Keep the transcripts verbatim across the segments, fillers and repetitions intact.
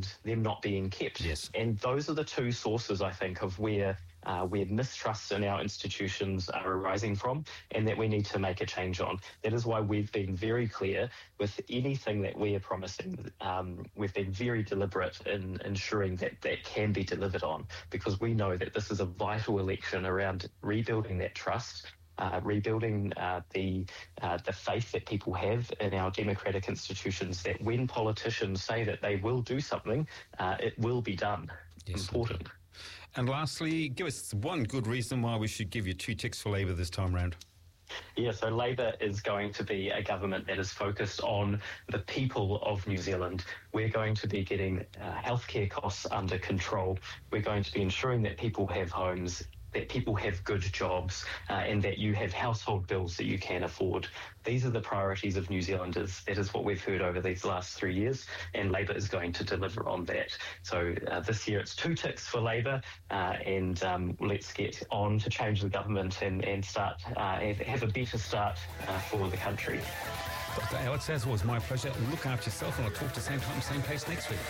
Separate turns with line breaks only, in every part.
and them not being kept.
Yes.
And those are the two sources, I think, of where uh, where mistrust in our institutions are arising from, and that we need to make a change on. That is why we've been very clear with anything that we are promising. Um, we've been very deliberate in ensuring that that can be delivered on, because we know that this is a vital election around rebuilding that trust, Uh, rebuilding uh, the uh, the faith that people have in our democratic institutions, that when politicians say that they will do something, uh, it will be done.
Yes,
Important.
indeed. And lastly, give us one good reason why we should give you two ticks for Labour this time round.
Yeah, so Labour is going to be a government that is focused on the people of New Zealand. We're going to be getting uh, healthcare costs under control. We're going to be ensuring that people have homes, that people have good jobs, uh, and that you have household bills that you can afford. These are the priorities of New Zealanders. That is what we've heard over these last three years, and Labour is going to deliver on that. So uh, this year it's two ticks for Labour, uh, and um, let's get on to change the government and, and start uh, have a better start uh, for the country.
Doctor Alex, as always, my pleasure. Look after yourself, and I'll talk to the same time, same place next week.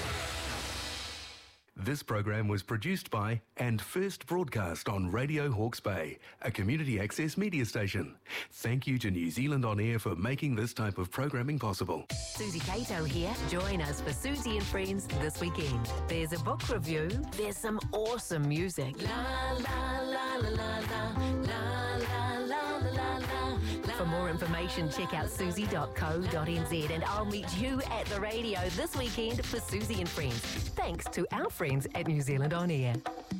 This program was produced by and first broadcast on Radio Hawke's Bay, a community access media station. Thank you to New Zealand On Air for making this type of programming possible.
Susie Cato here. Join us for Susie and Friends this weekend. There's a book review. There's some awesome music. La la la la la la la la la la la. For more information, check out susie dot co dot n z, and I'll meet you at the radio this weekend for Susie and Friends. Thanks to our friends at New Zealand On Air.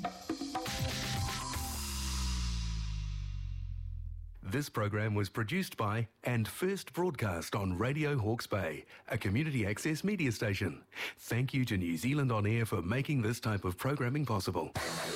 This program was produced by and first broadcast on Radio Hawke's Bay, a community access media station. Thank you to New Zealand On Air for making this type of programming possible.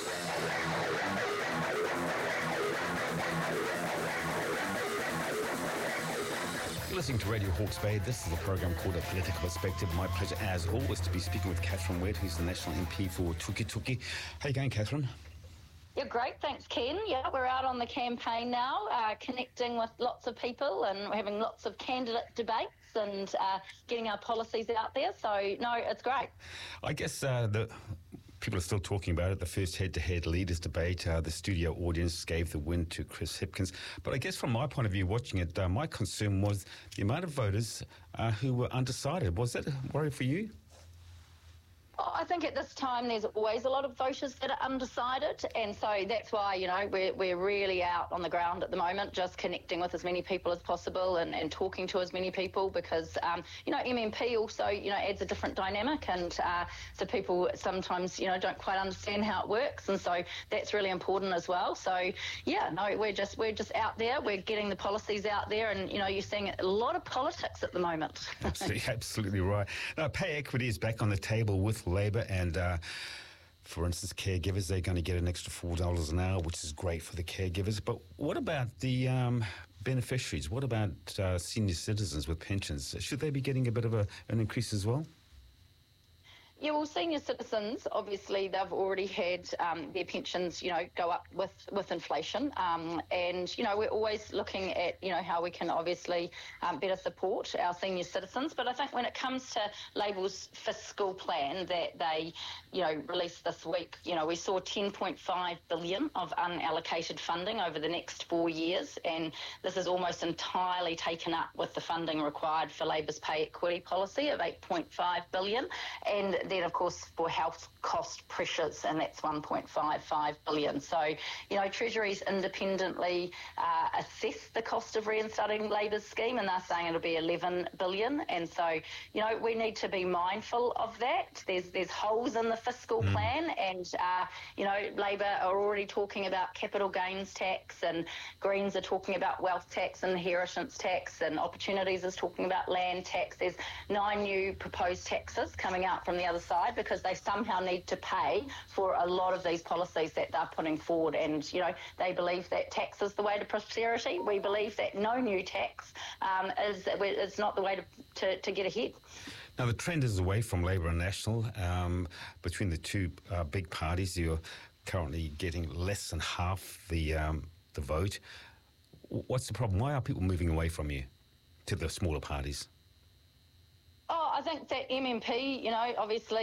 Listening to Radio Hawke's Bay, this is a program called A Political Perspective. My pleasure, as always, to be speaking with Catherine Wedd, who's the National M P for Tukituki. How you going, Catherine?
Yeah, great. Thanks, Ken. Yeah, we're out on the campaign now, uh, connecting with lots of people, and we're having lots of candidate debates and uh, getting our policies out there. So, no, it's great.
I guess uh, the... people are still talking about it, the first head-to-head leaders debate. Uh, the studio audience gave the win to Chris Hipkins. But I guess from my point of view, watching it, uh, my concern was the amount of voters uh, who were undecided. Was that a worry for you?
Oh, I think at this time there's always a lot of voters that are undecided, and so that's why, you know, we're, we're really out on the ground at the moment, just connecting with as many people as possible and, and talking to as many people, because, um, you know, M M P also, you know, adds a different dynamic, and uh, so people sometimes, you know, don't quite understand how it works, and so that's really important as well. So, yeah, no, we're just we're just out there, we're getting the policies out there, and, you know, you're seeing a lot of politics at the moment.
Absolutely, absolutely right. Now, pay equity is back on the table with Labour, and uh, for instance, caregivers, they're going to get an extra four dollars an hour, which is great for the caregivers. But what about the um, beneficiaries? What about uh, senior citizens with pensions? Should they be getting a bit of a, an increase as well?
Yeah, well, senior citizens, obviously, they've already had um, their pensions, you know, go up with, with inflation. Um, and, you know, we're always looking at, you know, how we can obviously um, better support our senior citizens. But I think when it comes to Labour's fiscal plan that they, you know, released this week, you know, we saw ten point five billion dollars of unallocated funding over the next four years. And this is almost entirely taken up with the funding required for Labour's pay equity policy of eight point five billion dollars. And then, of course, for health cost pressures, and that's one point five five billion dollars. So, you know, Treasury's independently uh, assessed the cost of reinstarting Labour's scheme, and they're saying it'll be eleven billion dollars. And so, you know, we need to be mindful of that. There's there's holes in the fiscal mm. plan, and, uh, you know, Labour are already talking about capital gains tax, and Greens are talking about wealth tax and inheritance tax, and Opportunities is talking about land tax. There's nine new proposed taxes coming out from the other side, because they somehow need to pay for a lot of these policies that they're putting forward. And, you know, they believe that tax is the way to prosperity. We believe that no new tax um, is, is not the way to, to, to get ahead.
Now, the trend is away from Labour and National. Um, between the two uh, big parties, you're currently getting less than half the um, the vote. What's the problem? Why are people moving away from you to the smaller parties?
Oh, I think that M M P, you know, obviously